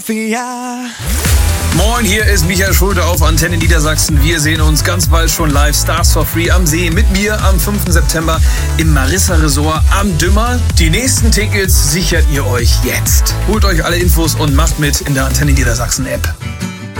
Moin, hier ist Michael Schulte auf Antenne Niedersachsen. Wir sehen uns ganz bald schon live, Stars for Free am See, mit mir am 5. September im Marissa Resort am Dümmer. Die nächsten Tickets sichert ihr euch jetzt. Holt euch alle Infos und macht mit in der Antenne Niedersachsen App.